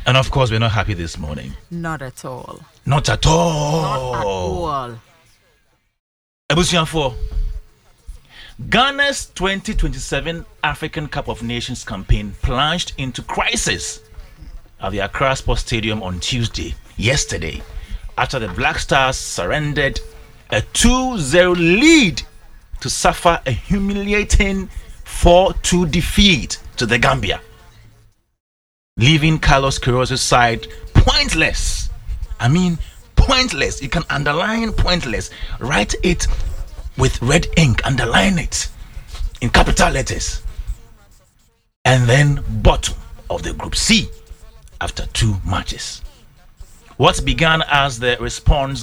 And of course, we're not happy this morning. Not at all. Not at all. Not at all. Ebusian 4. Ghana's 2027 African Cup of Nations campaign plunged into crisis at the Accra Sports Stadium on Tuesday, yesterday, after the Black Stars surrendered a 2-0 lead to suffer a humiliating 4-2 defeat to the Gambia, leaving Carlos Queiroz's side pointless. I mean, pointless. You can underline pointless. Write it with red ink. Underline it in capital letters. And then bottom of the Group C after 2 matches. What began as the response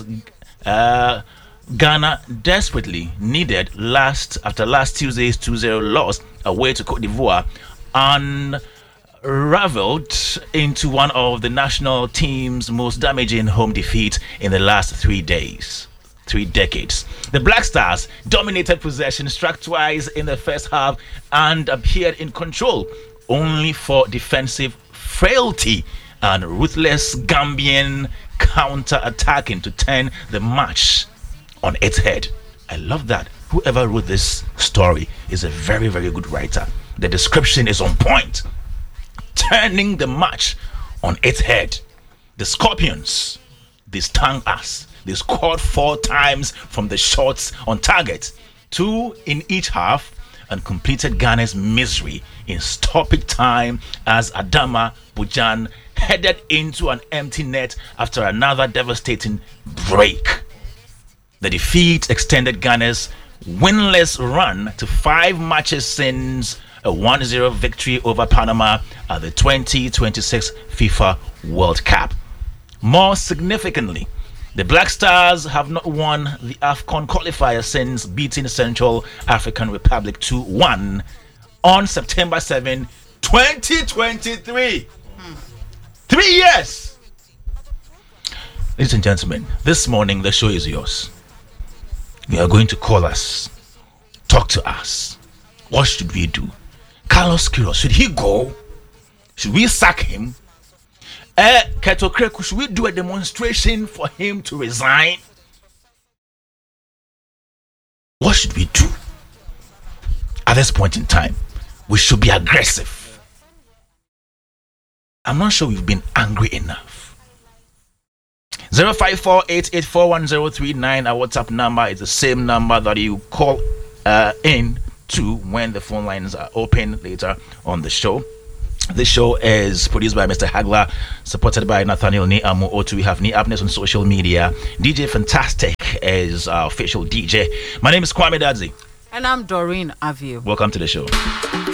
Ghana desperately needed after last Tuesday's 2-0 loss away to Cote d'Ivoire unraveled into one of the national team's most damaging home defeats in the last 3 decades. The Black Stars dominated possession, struck twice in the first half, and appeared in control, only for defensive frailty and ruthless Gambian counter-attacking to turn the match on its head. I love that. Whoever wrote this story is a very, very good writer. The description is on point. Turning the match on its head. The Scorpions, they stung us. They scored 4 times from the shots on target, 2 in each half, and completed Ghana's misery in stoppage time as Adama Bujan headed into an empty net after another devastating break. The defeat extended Ghana's winless run to 5 matches since a 1-0 victory over Panama at the 2026 FIFA World Cup. More significantly, the Black Stars have not won the AFCON qualifier since beating Central African Republic 2-1 on September 7, 2023. 3 years! Ladies and gentlemen, this morning the show is yours. You are going to call us, talk to us. What should we do? Carlos Queiroz, should he go? Should we sack him? Keto Kreku, should we do a demonstration for him to resign? What should we do? At this point in time, we should be aggressive. I'm not sure we've been angry enough. 054-884-1039, our WhatsApp number is the same number that you call in to when the phone lines are open later on the show. This show is produced by Mr. Hagler, supported by Nathaniel Niamu Otu. We have Niapness on social media. DJ Fantastic is our official DJ. My name is Kwame Dadzi. And I'm Doreen Avio. Welcome to the show.